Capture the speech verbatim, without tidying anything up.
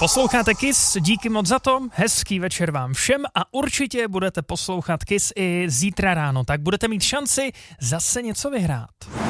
Posloucháte Kiss, díky moc za to, hezký večer vám všem a určitě budete poslouchat Kiss i zítra ráno, tak budete mít šanci zase něco vyhrát.